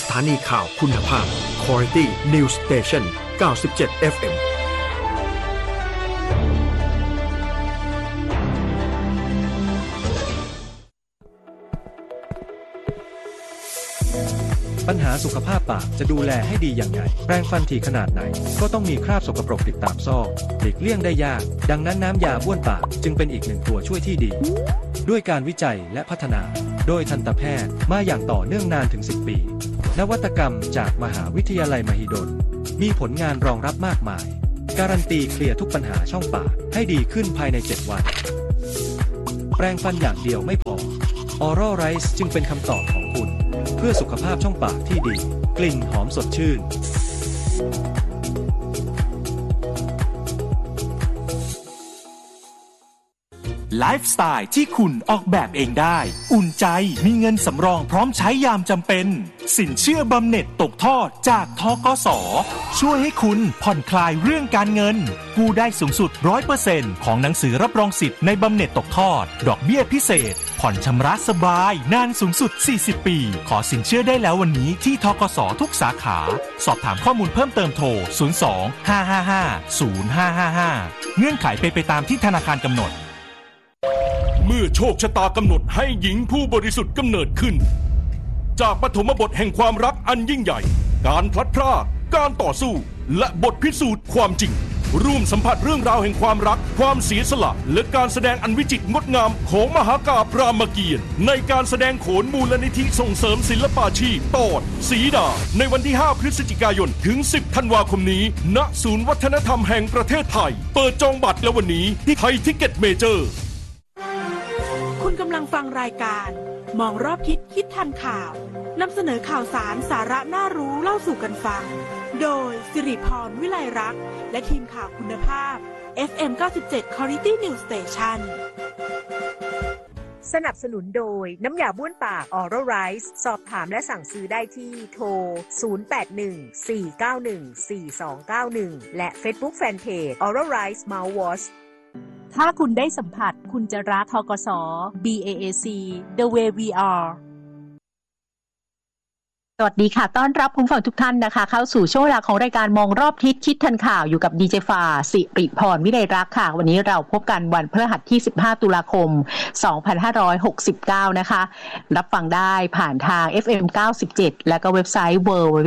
ถานีข่าวคุณภาพ Quality News Station 97 FM ปัญหาสุขภาพปากจะดูแลให้ดีอย่างไรแปรงฟันถี่ขนาดไหนก็ต้องมีคราบสกปรกติดตามซอกหลีกเลี่ยงได้ยากดังนั้นน้ำยาบ้วนปากจึงเป็นอีกหนึ่งตัวช่วยที่ดีด้วยการวิจัยและพัฒนาโดยทันตแพทย์มาอย่างต่อเนื่องนานถึง10 ปีนวัตกรรมจากมหาวิทยาลัยมหิดลมีผลงานรองรับมากมายการันตีเคลียร์ทุกปัญหาช่องปากให้ดีขึ้นภายใน7 วันแปรงฟันอย่างเดียวไม่พอ Oral Rice จึงเป็นคำตอบของคุณเพื่อสุขภาพช่องปากที่ดีกลิ่นหอมสดชื่นไลฟ์สไตล์ที่คุณออกแบบเองได้อุ่นใจมีเงินสำรองพร้อมใช้ยามจำเป็นสินเชื่อบำเหน็จตกทอดจากธกส.ช่วยให้คุณผ่อนคลายเรื่องการเงินกู้ได้สูงสุด 100% ของหนังสือรับรองสิทธิ์ในบำเหน็จตกทอดดอกเบี้ยพิเศษผ่อนชำระสบายนานสูงสุด40 ปีขอสินเชื่อได้แล้ววันนี้ที่ธกส.ทุกสาขาสอบถามข้อมูลเพิ่มเติมโทร02-555-0555เงื่อนไขเป็นไปตามที่ธนาคารกำหนดเมื่อโชคชะตากำหนดให้หญิงผู้บริสุทธิ์กำเนิดขึ้นจากปฐมบทแห่งความรักอันยิ่งใหญ่การพลัดพรากการต่อสู้และบทพิสูจน์ความจริงร่วมสัมผัสเรื่องราวแห่งความรักความเสียสละและการแสดงอันวิจิตรงดงามของมหากาพย์รามเกียรติ์ในการแสดงโขนมูลนิธิส่งเสริมศิลปาชีพตอนสีดาในวันที่5 พฤศจิกายนถึง10 ธันวาคมนี้ณศูนย์วัฒนธรรมแห่งประเทศไทยเปิดจองบัตรแล้ววันนี้ที่ไทยทิกเก็ตเมเจอร์คุณกำลังฟังรายการมองรอบทิศคิดทันข่าวนำเสนอข่าวสารสาระน่ารู้เล่าสู่กันฟังโดยสิริพรวิไลรักษ์และทีมข่าวคุณภาพ FM 97 Quality News Station สนับสนุนโดยน้ำยาบ้วนปาก Oral Rice สอบถามและสั่งซื้อได้ที่โทร 0814914291 และ Facebook Fanpage Oral Rice Mouthwashถ้าคุณได้สัมผัสคุณจะรักธกส BAAC The Way We Areสวัสดีค่ะต้อนรับคุณผู้ฟังทุกท่านนะคะเข้าสู่ช่วงเวลาของรายการมองรอบทิศคิดทันข่าวอยู่กับดีเจฟ้าสิริพรวิไลรักษ์ค่ะวันนี้เราพบกันวันพฤหัสที่15 ตุลาคม 2569 นะคะรับฟังได้ผ่านทาง FM 97 และก็เว็บไซต์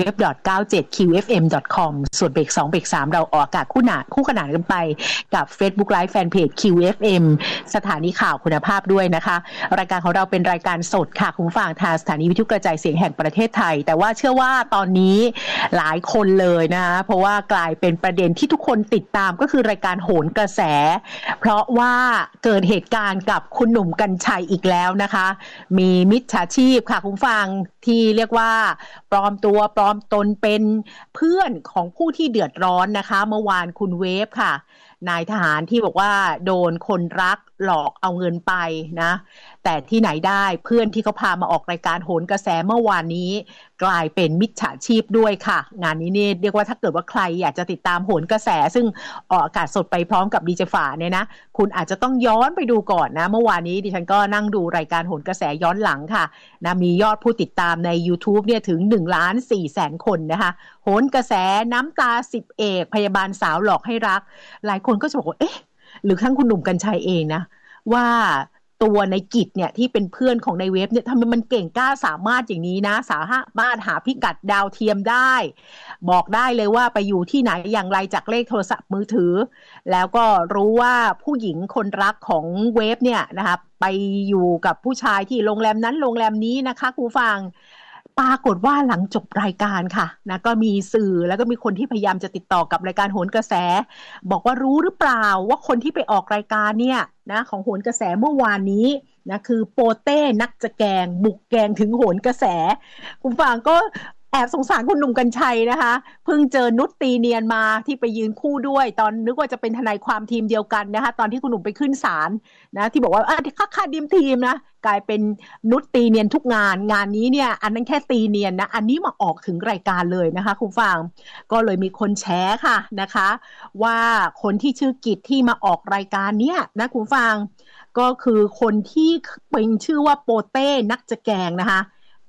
www.97qfm.com ส่วนเบรก2เบรก3เราออกอากาศคู่ขนานกันไปกับ Facebook Live Fanpage QFM สถานีข่าวคุณภาพด้วยนะคะรายการของเราเป็นรายการสดค่ะคุณผู้ฟังทางสถานีวิทยุกระจายเสียงแห่งประเทศไทยแต่ว่าเชื่อว่าตอนนี้หลายคนเลยนะคะเพราะว่ากลายเป็นประเด็นที่ทุกคนติดตามก็คือรายการโหนกระแสเพราะว่าเกิดเหตุการณ์กับคุณหนุ่มกรรชัยอีกแล้วนะคะมีมิจฉาชีพค่ะคุณฟังที่เรียกว่าปลอมตัวปลอมตนเป็นเพื่อนของผู้ที่เดือดร้อนนะคะเมื่อวานคุณเวฟค่ะนายทหารที่บอกว่าโดนคนรักหลอกเอาเงินไปนะแต่ที่ไหนได้เพื่อนที่เขาพามาออกรายการโหนกระแสเมื่อวานนี้กลายเป็นมิจฉาชีพด้วยค่ะงานนี้เนี่ยเรียกว่าถ้าเกิดว่าใครอยากจะติดตามโหนกระแสซึ่งออกอากาศสดไปพร้อมกับดีเจฝาเนี่ยนะคุณอาจจะต้องย้อนไปดูก่อนนะเมื่อวานนี้ดิฉันก็นั่งดูรายการโหนกระแสย้อนหลังค่ะนะมียอดผู้ติดตามใน YouTube เนี่ยถึง 1,400,000 คนนะคะโหนกระแสน้ำตา10เอกพยาบาลสาวหลอกให้รักหลายคนก็จะบอกว่าเอ๊ะหรือทั้งคุณหนุ่มกรรชัยเองนะว่าตัวในกิจเนี่ยที่เป็นเพื่อนของในเว็บเนี่ยทำไมมันเก่งกล้าสามารถอย่างนี้นะสามารถหาพิกัดดาวเทียมได้บอกได้เลยว่าไปอยู่ที่ไหนอย่างไรจากเลขโทรศัพท์มือถือแล้วก็รู้ว่าผู้หญิงคนรักของเว็บเนี่ยนะคะไปอยู่กับผู้ชายที่โรงแรมนั้นโรงแรมนี้นะคะคุณฟังปรากฏว่าหลังจบรายการค่ะนะก็มีสื่อแล้วก็มีคนที่พยายามจะติดต่อกับรายการโหนกระแสบอกว่ารู้หรือเปล่าว่าคนที่ไปออกรายการเนี่ยนะของโหนกระแสเมื่อวานนี้นะคือโปเต้นักจะแกงบุกแกงถึงโหนกระแสคุณฟังก็แอบสงสารคุณหนุ่มกรรชัยนะคะเพิ่งเจอนุชตีเนียนมาที่ไปยืนคู่ด้วยตอนนึกว่าจะเป็นทนายความทีมเดียวกันนะคะตอนที่คุณหนุ่มไปขึ้นศาลนะที่บอกว่าค่าดีมทีมนะกลายเป็นนุชตีเนียนทุกงานนี้เนี่ยอันนั้นแค่ตีเนียนนะอันนี้มาออกถึงรายการเลยนะคะคุณฟังก็เลยมีคนแชร์ค่ะนะคะว่าคนที่ชื่อกิจที่มาออกรายการเนี้ยนะคุณฟังก็คือคนที่เป็นชื่อว่าโปเต้นักจะแกงนะคะ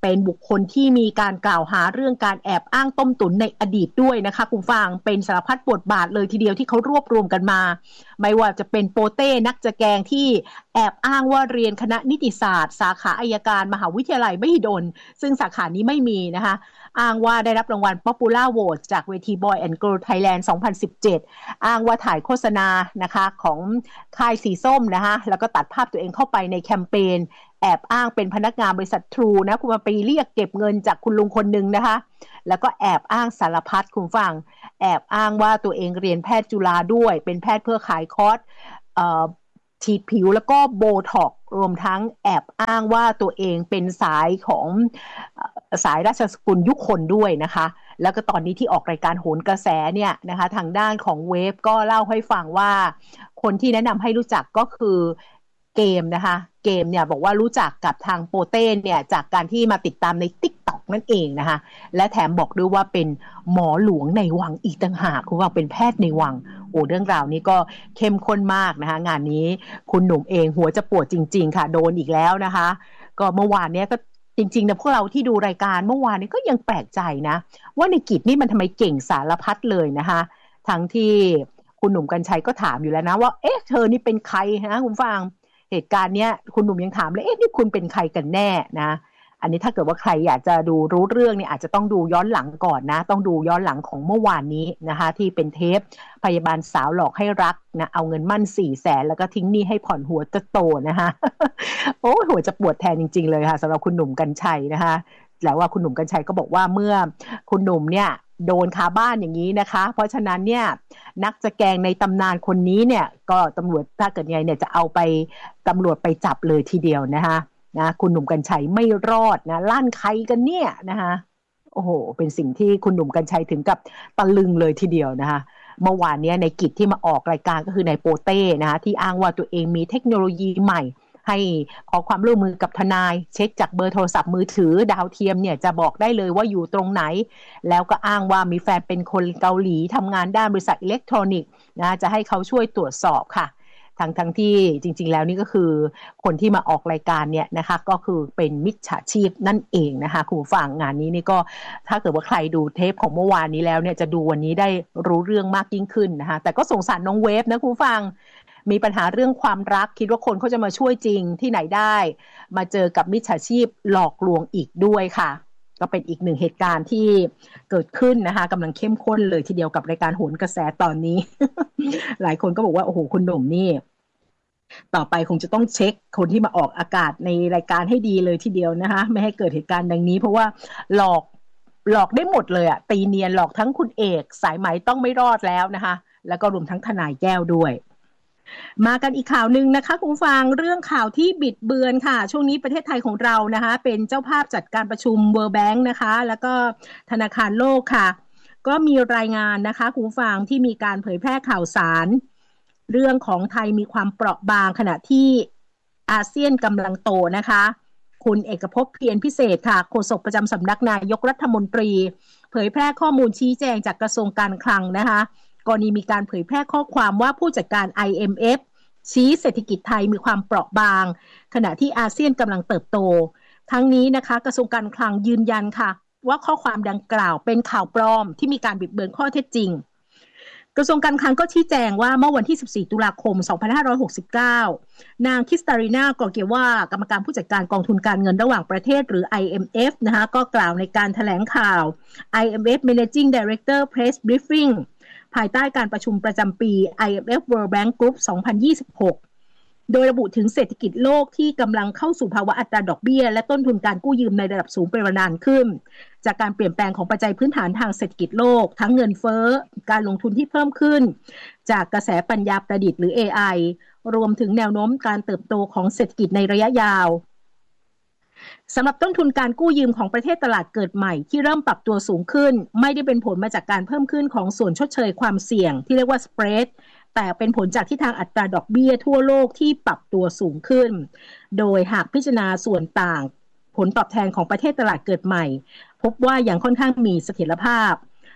เป็นบุคคลที่มีการกล่าวหาเรื่องการแอบอ้างต้มตุ๋นในอดีตด้วยนะคะคุณฟังเป็นสารพัดบทบาทเลยทีเดียวที่เขารวบรวมกันมาไม่ว่าจะเป็นโปเต้นักจะแกงที่แอบอ้างว่าเรียนคณะนิติศาสตร์สาขาอัยการมหาวิทยาลัยมหิดลซึ่งสาขานี้ไม่มีนะคะอ้างว่าได้รับรางวัล Popular Vote จากเวที Boy and Girl Thailand 2017 อ้างว่าถ่ายโฆษณานะคะของค่ายสีส้มนะคะแล้วก็ตัดภาพตัวเองเข้าไปในแคมเปญแอบอ้างเป็นพนักงานบริษัท True นะคุณมาไปเรียกเก็บเงินจากคุณลุงคนนึงนะคะแล้วก็แอบอ้างสารพัดคุณฟังแอบอ้างว่าตัวเองเรียนแพทย์จุฬาด้วยเป็นแพทย์เพื่อขายคอร์สฉีดผิวแล้วก็โบท็อกซ์รวมทั้งแอบอ้างว่าตัวเองเป็นสายของสายราชสกุลยุคนด้วยนะคะแล้วก็ตอนนี้ที่ออกรายการโหนกระแสเนี่ยนะคะทางด้านของเวฟก็เล่าให้ฟังว่าคนที่แนะนำให้รู้จักก็คือเกมนะคะเกมเนี่ยบอกว่ารู้จักกับทางโปเต้เนี่ยจากการที่มาติดตามใน TikTok นั่นเองนะคะและแถมบอกด้วยว่าเป็นหมอหลวงในวังอีกต่างหากคุณว่าเป็นแพทย์ในวังโอ้เรื่องราวนี้ก็เข้มข้นมากนะคะงานนี้คุณหนุ่มเองหัวจะปวดจริงๆค่ะโดนอีกแล้วนะคะก็เมื่อวานเนี้ยก็จริงๆนะพวกเราที่ดูรายการเมื่อวานนี้ก็ยังแปลกใจนะว่าในกิจนี่มันทำไมเก่งสารพัดเลยนะคะทั้งที่คุณหนุ่มกรรชัยก็ถามอยู่แล้วนะว่าเอ๊ะเธอนี่เป็นใครนะคุณฟังเหตุการณ์เนี้ยคุณหนุ่มยังถามเลยเอ๊ะนี่คุณเป็นใครกันแน่นะอันนี้ถ้าเกิดว่าใครอยากจะดูรู้เรื่องเนี่ยอาจจะต้องดูย้อนหลังก่อนนะต้องดูย้อนหลังของเมื่อวานนี้นะคะที่เป็นเทปพยาบาลสาวหลอกให้รักนะเอาเงินมั่น400,000แล้วก็ทิ้งหนี้ให้ผ่อนหัวจะโตนะคะโอ้หัวจะปวดแทนจริงๆเลยค่ะสำหรับคุณหนุ่มกรรชัยนะคะแล้วว่าคุณหนุ่มกรรชัยก็บอกว่าเมื่อคุณหนุ่มเนี่ยโดนคาบ้านอย่างนี้นะคะเพราะฉะนั้นเนี่ยนักจะแกงในตำนานคนนี้เนี่ยก็ตำรวจถ้าเกิดไงเนี่ยจะเอาไปตำรวจไปจับเลยทีเดียวนะคะนะคุณหนุ่มกรรชัยไม่รอดนะลั่นใครกันเนี่ยนะคะโอ้โหเป็นสิ่งที่คุณหนุ่มกรรชัยถึงกับตะลึงเลยทีเดียวนะคะเมื่อวานนี้ในกิจที่มาออกรายการก็คือในโปเต้นะคะที่อ้างว่าตัวเองมีเทคโนโลยีใหม่ให้ขอความร่วมมือกับทนายเช็คจากเบอร์โทรศัพท์มือถือดาวเทียมเนี่ยจะบอกได้เลยว่าอยู่ตรงไหนแล้วก็อ้างว่ามีแฟนเป็นคนเกาหลีทำงานด้านบริษัทอิเล็กทรอนิกส์นะจะให้เขาช่วยตรวจสอบค่ะทั้งที่จริงๆแล้วนี่ก็คือคนที่มาออกรายการเนี่ยนะคะก็คือเป็นมิจฉาชีพนั่นเองนะคะคุณผู้ฟังงานนี้นี่ก็ถ้าเกิดว่าใครดูเทปของเมื่อวานนี้แล้วเนี่ยจะดูวันนี้ได้รู้เรื่องมากยิ่งขึ้นนะคะแต่ก็สงสารน้องเวฟนะคุณผู้ฟังมีปัญหาเรื่องความรักคิดว่าคนเขาจะมาช่วยจริงที่ไหนได้มาเจอกับมิจฉาชีพหลอกลวงอีกด้วยค่ะก็เป็นอีกหนึ่งเหตุการณ์ที่เกิดขึ้นนะคะกำลังเข้มข้นเลยทีเดียวกับรายการโหนกระแสตอนนี้ หลายคนก็บอกว่าโอ้โหคุณหนุ่มนี่ต่อไปคงจะต้องเช็คคนที่มาออกอากาศในรายการให้ดีเลยทีเดียวนะคะไม่ให้เกิดเหตุการณ์ดังนี้เพราะว่าหลอกได้หมดเลยอะตีเนียนหลอกทั้งคุณเอกสายไหมต้องไม่รอดแล้วนะคะแล้วก็รวมทั้งทนายแก้วด้วยมากันอีกข่าวนึงนะคะคุณฟังเรื่องข่าวที่บิดเบือนค่ะช่วงนี้ประเทศไทยของเรานะคะเป็นเจ้าภาพจัดการประชุม World Bank นะคะแล้วก็ธนาคารโลกค่ะก็มีรายงานนะคะคุณฟังที่มีการเผยแพร่ข่าวสารเรื่องของไทยมีความเปราะบางขณะที่อาเซียนกำลังโตนะคะคุณเอกภพเพียรพิเศษค่ะโฆษกประจำสำนักนายกรัฐมนตรีเผยแพร่ข้อมูลชี้แจงจากกระทรวงการคลังนะคะกรณีมีการเผยแพร่ข้อความว่าผู้จัดการ IMF ชี้เศรษฐกิจไทยมีความเปราะบางขณะที่อาเซียนกำลังเติบโตทั้งนี้นะคะกระทรวงการคลังยืนยันค่ะว่าข้อความดังกล่าวเป็นข่าวปลอมที่มีการบิดเบือนข้อเท็จจริงกระทรวงการคลังก็ชี้แจงว่าเมื่อวันที่14ตุลาคม2569นางคริสตาลีนากอเกวากรรมการผู้จัดการกองทุนการเงินระหว่างประเทศหรือ IMF นะคะก็กล่าวในการแถลงข่าว IMF Managing Director Press Briefing ภายใต้การประชุมประจำปี IMF World Bank Group 2026 โดยระบุถึงเศรษฐกิจโลกที่กำลังเข้าสู่ภาวะอัตราดอกเบี้ยและต้นทุนการกู้ยืมในระดับสูงเป็นเวลานานขึ้นจากการเปลี่ยนแปลงของปัจจัยพื้นฐานทางเศรษฐกิจโลกทั้งเงินเฟ้อการลงทุนที่เพิ่มขึ้นจากกระแสปัญญาประดิษฐ์หรือ AI รวมถึงแนวโน้มการเติบโตของเศรษฐกิจในระยะยาวสำหรับต้นทุนการกู้ยืมของประเทศตลาดเกิดใหม่ที่เริ่มปรับตัวสูงขึ้นไม่ได้เป็นผลมาจากการเพิ่มขึ้นของส่วนชดเชยความเสี่ยงที่เรียกว่า spread แต่เป็นผลจากที่ทางอัตราดอกเบี้ยทั่วโลกที่ปรับตัวสูงขึ้นโดยหากพิจารณาส่วนต่างผลตอบแทนของประเทศตลาดเกิดใหม่พบว่ายังค่อนข้างมีเสถียรภาพ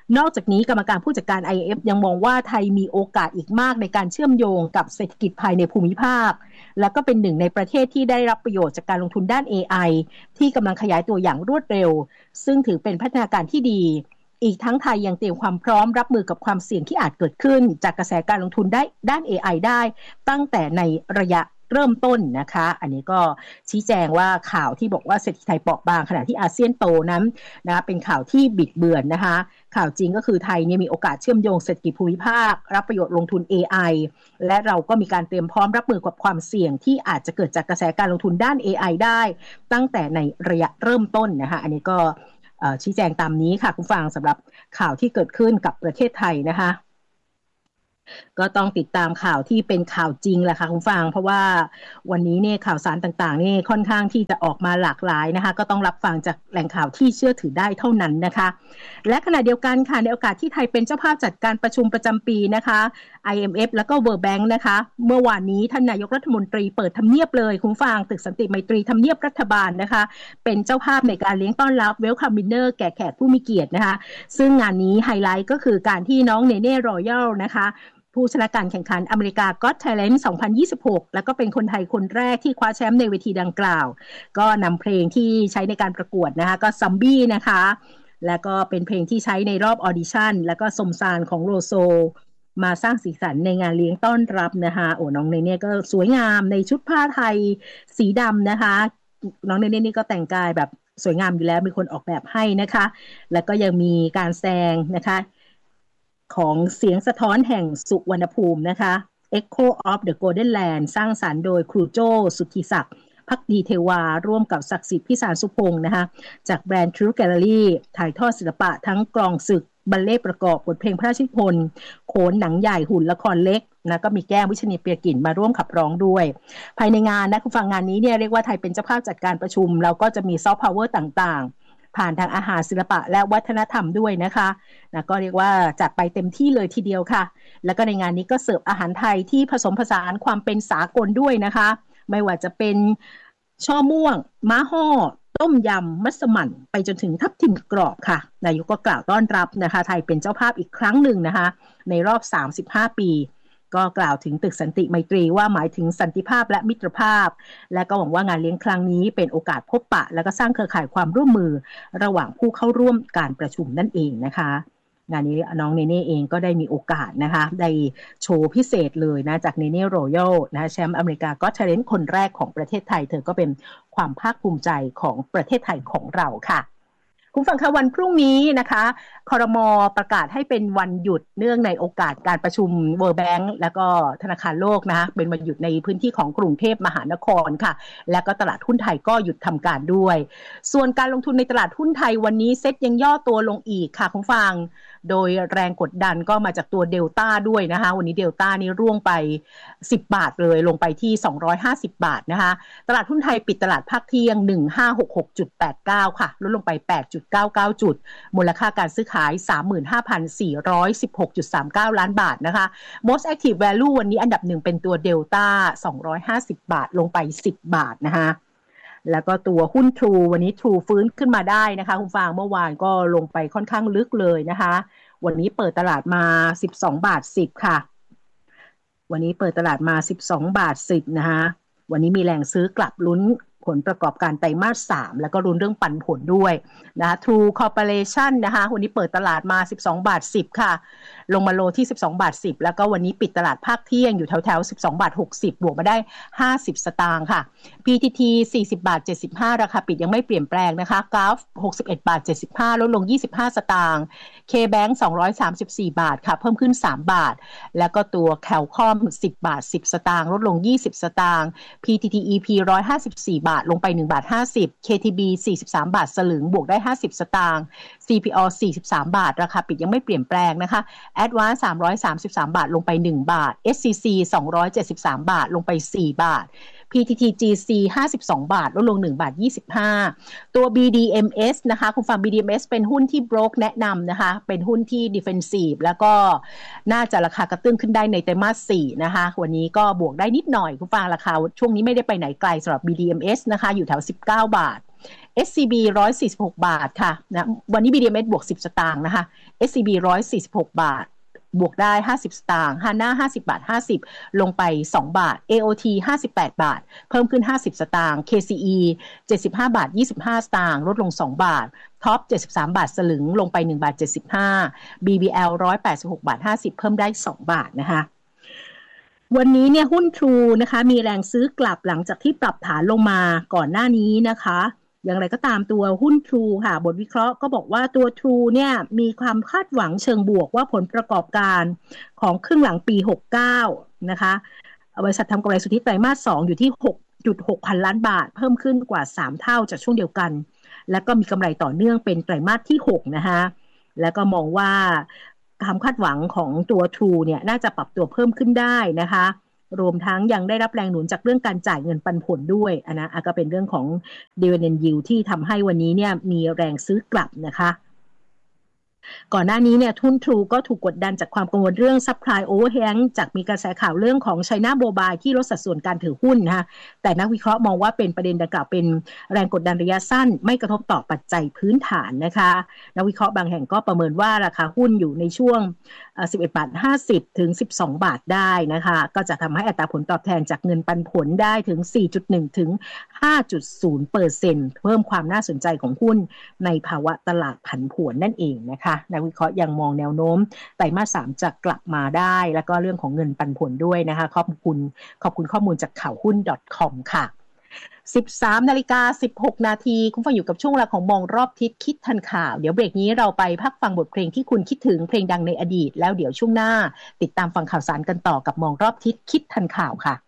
นอกจากนี้กรรมการผู้จัดการ IMF ยังมองว่าไทยมีโอกาสอีกมากในการเชื่อมโยงกับเศรษฐกิจภายในภูมิภาคและก็เป็นหนึ่งในประเทศที่ได้รับประโยชน์จากการลงทุนด้าน AI ที่กำลังขยายตัวอย่างรวดเร็วซึ่งถือเป็นพัฒนาการที่ดีอีกทั้งไทยยังเตรียมความพร้อมรับมือกับความเสี่ยงที่อาจเกิดขึ้นจากกระแสการลงทุนด้าน AI ได้ตั้งแต่ในระยะเริ่มต้นนะคะอันนี้ก็ชี้แจงว่าข่าวที่บอกว่าเศรษฐกิจไทยเปราะบางขณะที่อาเซียนโตนั้นนะคะเป็นข่าวที่บิดเบือนนะคะข่าวจริงก็คือไทยเนี่ยมีโอกาสเชื่อมโยงเศรษฐกิจภูมิภาครับประโยชน์ลงทุน AI และเราก็มีการเตรียมพร้อมรับมือกับความเสี่ยงที่อาจจะเกิดจากกระแสการลงทุนด้าน AI ได้ตั้งแต่ในระยะเริ่มต้นนะคะอันนี้ก็ชี้แจงตามนี้ค่ะคุณฟังสำหรับข่าวที่เกิดขึ้นกับประเทศไทยนะคะก็ต้องติดตามข่าวที่เป็นข่าวจริงแหละค่ะคุณฟังเพราะว่าวันนี้เนี่ยข่าวสารต่างๆนี่ค่อนข้างที่จะออกมาหลากหลายนะคะก็ต้องรับฟังจากแหล่งข่าวที่เชื่อถือได้เท่านั้นนะคะและขณะเดียวกันค่ะในโอกาสที่ไทยเป็นเจ้าภาพจัดการประชุมประจำปีนะคะ IMF แล้วก็ World Bank นะคะเมื่อวานนี้ท่านนายกรัฐมนตรีเปิดทำเนียบเลยคุณฟังตึกสันติไมตรีทำเนียบรัฐบาลนะคะเป็นเจ้าภาพในการเลี้ยงต้อนรับ Welcome Dinner แก่แขกผู้มีเกียรตินะคะซึ่งงานนี้ไฮไลท์ก็คือการที่น้องเนเน่รอยัลนะคะผู้ชนะการแข่งขันอเมริกา Got Talent 2026 แล้วก็เป็นคนไทยคนแรกที่คว้าแชมป์ในเวทีดังกล่าวก็นำเพลงที่ใช้ในการประกวดนะคะก็ซัมบี้นะคะแล้วก็เป็นเพลงที่ใช้ในรอบออดิชั่นแล้วก็สมซานของโลโซมาสร้างสีสันในงานเลี้ยงต้อนรับนะคะโอ้น้องเนเน่ก็สวยงามในชุดผ้าไทยสีดำนะคะน้องเนเน่นี่ก็แต่งกายแบบสวยงามอยู่แล้วมีคนออกแบบให้นะคะแล้วก็ยังมีการแสดงนะคะของเสียงสะท้อนแห่งสุวรรณภูมินะคะ Echo of the Golden Land สร้างสรรค์โดยครูโจ้สุทธิศักดิ์ภักดีเทวาร่วมกับศักดิ์สิทธิ์พิสารสุพงศ์นะคะจากแบรนด์ True Gallery ถ่ายทอดศิลปะทั้งกลองศึกบัลเล่ต์ประกอบบทเพลงพระราชนิพนธ์โขนหนังใหญ่หุ่นละครเล็กนะก็มีแก้มวิชนีเปียกิ่นมาร่วมขับร้องด้วยภายในงานนะคุณฟังงานนี้เนี่ยเรียกว่าไทยเป็นเจ้าภาพจัดการประชุมแล้วก็จะมีซอฟต์พาวเวอร์ต่างๆผ่านทางอาหารศิลปะและวัฒนธรรมด้วยนะคะนะก็เรียกว่าจัดไปเต็มที่เลยทีเดียวค่ะแล้วก็ในงานนี้ก็เสิร์ฟอาหารไทยที่ผสมผสานความเป็นสากลด้วยนะคะไม่ว่าจะเป็นช่อม่วงม้าห่อต้มยำมัสมั่นไปจนถึงทับทิมกรอบค่ะนายกก็กล่าวต้อนรับนะคะไทยเป็นเจ้าภาพอีกครั้งหนึ่งนะคะในรอบ35ปีก็กล่าวถึงตึกสันติไมตรีว่าหมายถึงสันติภาพและมิตรภาพและก็หวังว่างานเลี้ยงครั้งนี้เป็นโอกาสพบปะและก็สร้างเครือข่ายความร่วมมือระหว่างผู้เข้าร่วมการประชุมนั่นเองนะคะงานนี้น้องเนเน่เองก็ได้มีโอกาสนะคะได้โชว์พิเศษเลยนะจากเนเน่รอยัลนะแชมป์อเมริกาก็เทเลนต์คนแรกของประเทศไทยเธอก็เป็นความภาคภูมิใจของประเทศไทยของเราค่ะคุณฟังคะวันพรุ่งนี้นะคะครม.ประกาศให้เป็นวันหยุดเนื่องในโอกาสการประชุม World Bank แล้วก็ธนาคารโลกนะคะเป็นวันหยุดในพื้นที่ของกรุงเทพมหานครค่ะแล้วก็ตลาดหุ้นไทยก็หยุดทำการด้วยส่วนการลงทุนในตลาดหุ้นไทยวันนี้เซ็ตยังย่อตัวลงอีกค่ะคุณฟังโดยแรงกดดันก็มาจากตัวเดลต้าด้วยนะคะวันนี้เดลต้านี่ร่วงไป10บาทเลยลงไปที่250บาทนะคะตลาดหุ้นไทยปิดตลาดภาคเที่ยง 1566.89 ค่ะลดลงไป 8.99 จุดมูลค่าการซื้อขาย 35,416.39 ล้านบาทนะคะ Most Active Value วันนี้อันดับ1เป็นตัวเดลต้า250บาทลงไป10บาทนะคะแล้วก็ตัวหุ้น True วันนี้ True ฟื้นขึ้นมาได้นะคะคุณฟางเมื่อวานก็ลงไปค่อนข้างลึกเลยนะคะวันนี้เปิดตลาดมา12บาท10ค่ะวันนี้เปิดตลาดมา12บาท10นะคะวันนี้มีแรงซื้อกลับลุ้นผลประกอบการไตรมาส3แล้วก็ลุ้นเรื่องปันผลด้วยนะ True Corporation นะคะวันนี้เปิดตลาดมา12บาท10ค่ะลงมาโลที่12บาท10แล้วก็วันนี้ปิดตลาดภาคเที่ยงอยู่แถวๆ12บาท60บวกมาได้50สตางค์ค่ะ PTT 40บาท75ราคาปิดยังไม่เปลี่ยนแปลงนะคะ Gulf 61บาท75ลดลง25สตางค์ KBank 234บาทค่ะเพิ่มขึ้น3บาทแล้วก็ตัว Calcom 10บาท10สตางค์ลดลง20สตางค์ PTTEP 154บาทลงไป1บาท50 KTB 43บาทสลึงบวกได้50สตางค์ CPO 43บาทราคาปิดยังไม่เปลี่ยนแปลงนะคะ Advance 333บาทลงไป1บาท SCC 273บาทลงไป4บาท PTTGC 52บาทลดลง1บาท25ตัว BDMs นะคะคุณฟัง BDMs เป็นหุ้นที่โบรกแนะนำนะคะเป็นหุ้นที่ defensive แล้วก็น่าจะราคากระตุ้นขึ้นได้ในไตรมาส4นะคะวันนี้ก็บวกได้นิดหน่อยคุณฟังราคาช่วงนี้ไม่ได้ไปไหนไกลสำหรับ BDMs นะคะอยู่แถว19บาท SCB 146 บาทค่ะนะวันนี้ BDMs บวก10สตางค์นะคะ SCB 146 บาทบวกได้50สตางค์ HANA 50 บาท 50ลงไป2บาท AOT 58 บาทเพิ่มขึ้น50สตางค์ KCE 75 บาท 25สตางค์ลดลง2บาทท็อป73บาทสลึงลงไป1บาท75 BBL 186บาท50เพิ่มได้2บาทนะคะวันนี้เนี่ยหุ้น True นะคะมีแรงซื้อกลับหลังจากที่ปรับฐานลงมาก่อนหน้านี้นะคะอย่างไรก็ตามตัวหุ้น True ค่ะบทวิเคราะห์ก็บอกว่าตัว True เนี่ยมีความคาดหวังเชิงบวกว่าผลประกอบการของครึ่งหลังปี69นะคะบริษัททำกำไรสุทธิไตรมาส2อยู่ที่ 6.6 พันล้านบาทเพิ่มขึ้นกว่า3เท่าจากช่วงเดียวกันและก็มีกำไรต่อเนื่องเป็นไตรมาสที่6นะคะแล้วก็มองว่าความคาดหวังของตัว True เนี่ยน่าจะปรับตัวเพิ่มขึ้นได้นะคะรวมทั้งยังได้รับแรงหนุนจากเรื่องการจ่ายเงินปันผลด้วยนะก็เป็นเรื่องของ Dividend Yield ที่ทำให้วันนี้เนี่ยมีแรงซื้อกลับนะคะก่อนหน้านี้เนี่ยทุน True ก็ถูกกดดันจากความกังวลเรื่อง Supply Overhang จากมีกระแสข่าวเรื่องของ China Mobile ที่ลดสัดส่วนการถือหุ้นนะคะแต่นักวิเคราะห์มองว่าเป็นประเด็นดังกล่าวเป็นแรงกดดันระยะสั้นไม่กระทบต่อปัจจัยพื้นฐานนะคะนักวิเคราะห์บางแห่งก็ประเมินว่าราคาหุ้นอยู่ในช่วง11.50 บาทถึง12 บาทได้นะคะก็จะทำให้อัตราผลตอบแทนจากเงินปันผลได้ถึง 4.1 ถึง 5.0% เพิ่มความน่าสนใจของหุ้นในภาวะตลาดผันผวนนั่นเองนะคะนักวิเคราะห์ยังมองแนวโน้มไตรมาส3จะกลับมาได้แล้วก็เรื่องของเงินปันผลด้วยนะคะขอบคุณข้อมูลจากข่าวหุ้น .com ค่ะ 13:16 น.คุณฟังอยู่กับช่วงเวลาของมองรอบทิศคิดทันข่าวเดี๋ยวเบรกนี้เราไปพักฟังบทเพลงที่คุณคิดถึงเพลงดังในอดีตแล้วเดี๋ยวช่วงหน้าติดตามฟังข่าวสารกันต่อกับมองรอบทิศคิดทันข่าวค่ะ